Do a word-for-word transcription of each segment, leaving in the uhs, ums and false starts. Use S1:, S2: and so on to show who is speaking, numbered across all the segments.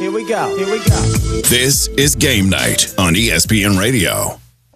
S1: Here we go. Here we go.
S2: This is Game Night on E S P N Radio.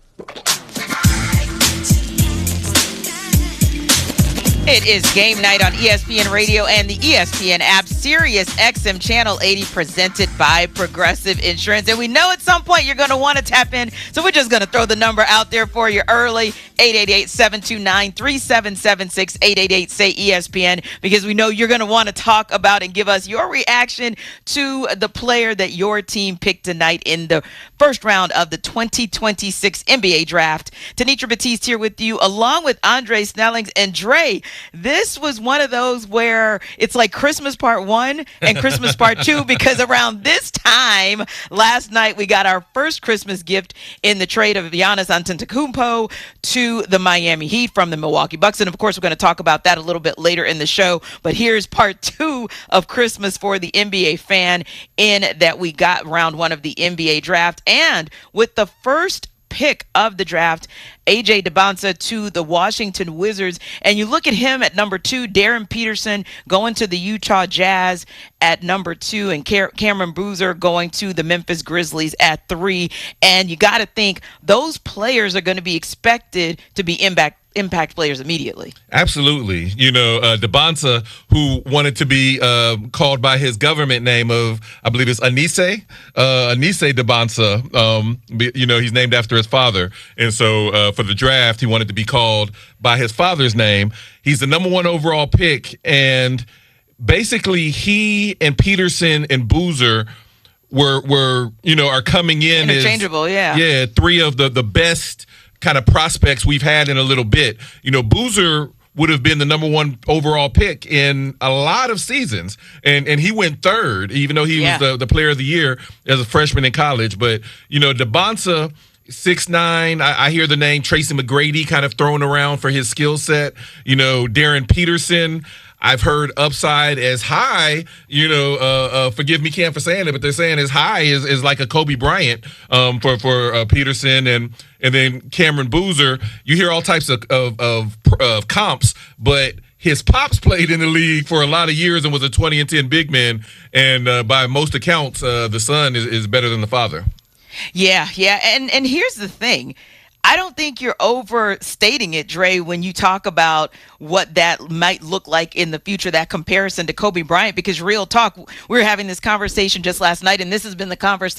S3: It is Game Night on E S P N Radio and the E S P N app, Sirius X M Channel eighty, presented by Progressive Insurance. And we know at some point you're going to want to tap in, so we're just going to throw the number out there for you early, eight eight eight, seven two nine, three seven seven six, eight eight eight, say E S P N, because we know you're going to want to talk about and give us your reaction to the player that your team picked tonight in the first round of the twenty twenty-six N B A Draft. Tanitra Batiste here with you, along with Andre Snellings. And Dre, this was one of those where it's like Christmas part one and Christmas part two, because around this time last night we got our first Christmas gift in the trade of Giannis Antetokounmpo to the Miami Heat from the Milwaukee Bucks. And of course, we're going to talk about that a little bit later in the show. But here's part two of Christmas for the N B A fan, in that we got round one of the N B A Draft. And with the first pick of the draft, A J Dybantsa to the Washington Wizards. And you look at him at number two, Darren Peterson going to the Utah Jazz at number two, and Car- Cameron Boozer going to the Memphis Grizzlies at three. And you got to think those players are going to be expected to be impact impact players immediately.
S4: Absolutely. You know, uh, Dybantsa, who wanted to be uh, called by his government name of, I believe it's Anise, uh, Anise Dybantsa. Um, you know, he's named after his father. And so uh, for the draft, he wanted to be called by his father's name. He's the number one overall pick. And basically he and Peterson and Boozer were, were you know, are coming in
S3: interchangeable,
S4: as,
S3: yeah.
S4: Yeah, three of the, the best kind of prospects we've had in a little bit. You know, Boozer would have been the number one overall pick in a lot of seasons, and and he went third, even though he yeah. was the, the player of the year as a freshman in college. But, you know, Dybantsa, six nine, I, I hear the name Tracy McGrady kind of thrown around for his skill set. You know, Darren Peterson, I've heard upside as high, you know, uh, uh, forgive me, Cam, for saying it, but they're saying as high is, is like a Kobe Bryant um, for, for uh, Peterson. And and then Cameron Boozer, you hear all types of, of, of, of comps, but his pops played in the league for a lot of years and was a twenty and ten big man. And uh, by most accounts, uh, the son is, is better than the father.
S3: Yeah, yeah. And, and here's the thing. I don't think you're overstating it, Dre, when you talk about what that might look like in the future, that comparison to Kobe Bryant, because real talk, we were having this conversation just last night, and this has been the conversation